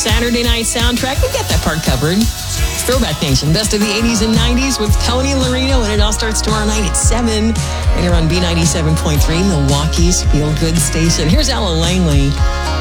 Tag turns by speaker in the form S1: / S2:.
S1: Saturday night soundtrack. We got that part covered. It's Throwback Nation. Best of the 80s and 90s with Tony Larino, and it all starts tomorrow night at 7. And you're on B97.3, Milwaukee's Feel Good Station. Here's Ella Langley.